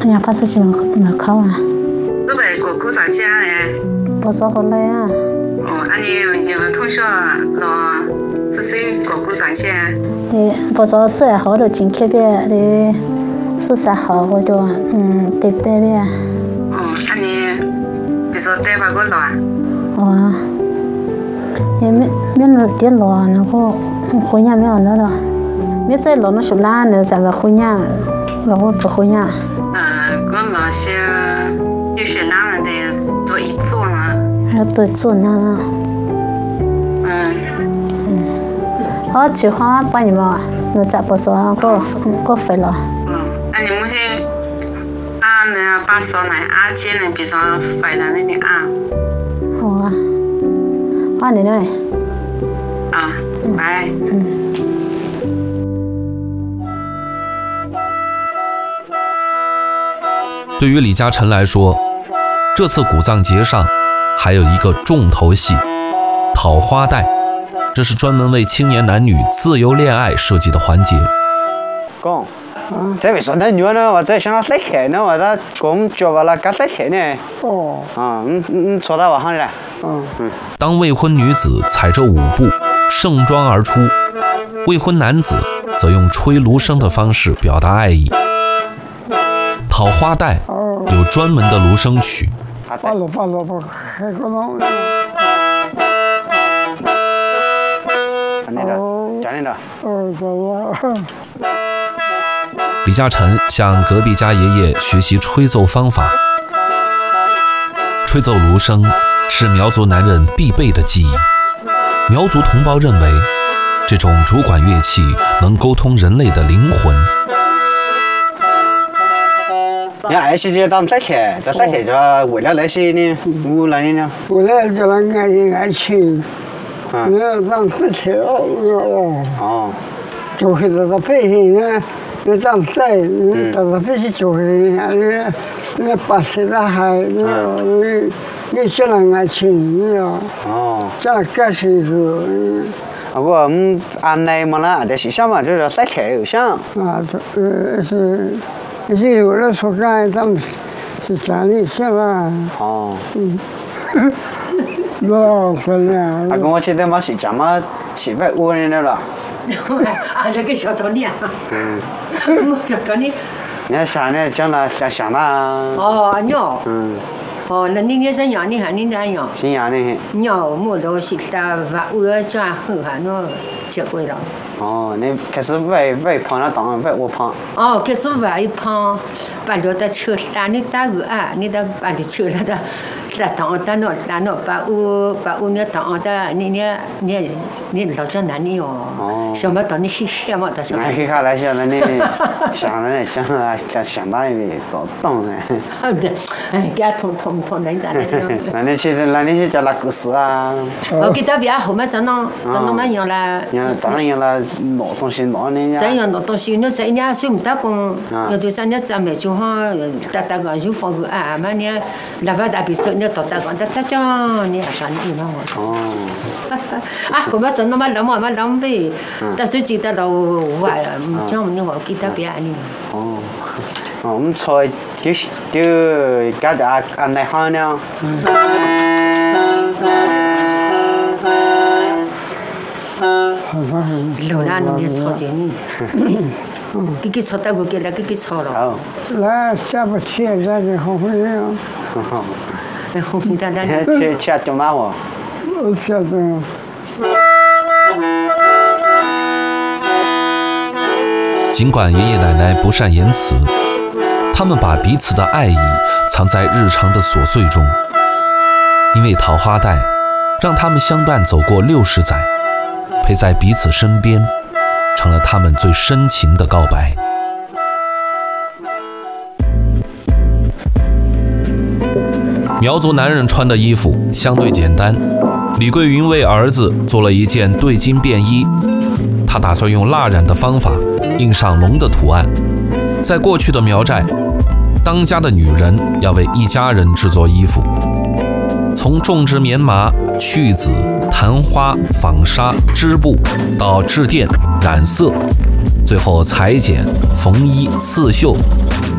人家8岁没考啊。 都被哥哥咋讲嘞？ 不说回来啊。 哦，你有同学了，8岁哥哥咋讲？ 对，不说4号就进去呗，的13号我就对北呗。 哦，你比如说带把个了？ 哦，也没那点了，那个婚宴没有那了，没在老那什么啦，那咱们婚宴，然后不婚宴。 跟那些有些男人的都一做呢。 还都做那了。好，菊花帮你们，我咋不说过肥了？ 你们是那把手来姐呢，比如说肥了那点好啊，好你呢？ 拜。 对于李嘉诚来说，这次古藏节上还有一个重头戏——讨花带。这是专门为青年男女自由恋爱设计的环节。 讲，这为啥那女呢？我在想那开呢，我那公叫我那干开呢。坐到我上来。 当未婚女子踩着舞步盛装而出，未婚男子则用吹芦笙的方式表达爱意。讨花带有专门的芦笙曲。李嘉诚向隔壁家爷爷学习吹奏方法。吹奏芦笙是苗族男人必备的技艺。苗族同胞认为，这种主管乐器能沟通人类的灵魂。 你爱惜这当开，这开就为了那些呢，我那里呢？ 为了叫他爱情。你当时开哦，就会到北京呢，你当时到北京就会你8岁的孩子，你叫他爱情，你要叫他感情是。 我按来嘛啦，但是想嘛就是再开又想。 是有的说干咱们是家里去了。老可怜。 跟我去的嘛是家嘛750人的了。 这个小道理啊。小道理。 你看想呢，讲了想那。鸟。那你是养的还你那养？ 是养的。 鸟木头是打发我转后还那结果了。 你开始外胖了，当外我胖。 开始外胖，把了的车打你打个你的把你车了的，当把我那当的你老叫哪里哦？什么当你什么的什么？ 你看那些那你想到一个搞懂嘞。 对，给他通人家的。 那你去叫那故事啊？ 我给他别后面怎么样了？ 怎么样了？拿东西拿呢？ 怎样拿东西？那这人家说不打工，那就咱家咱们就好打工就放个嘛呢，哪怕打比赛你打工，打仗你也干你嘛我们怎么浪费？但是记得到坏了，这样你话给他别你。 我们菜就搞得安排好呢。 老难弄的炒着呢，给炒到给了给炒了。 来，下不去，咱就好回来。 红红的吃中哪货？ 吃中。 尽管爷爷奶奶不善言辞，他们把彼此的爱意藏在日常的琐碎中，因为桃花带让他们相伴走过60载，陪在彼此身边，成了他们最深情的告白。苗族男人穿的衣服相对简单，李桂云为儿子做了一件对襟便衣，他打算用蜡染的方法印上龙的图案。在过去的苗寨，当家的女人要为一家人制作衣服，从种植棉麻、去籽、弹花、纺纱、织布，到制甸、染色，最后裁剪、缝衣、刺绣，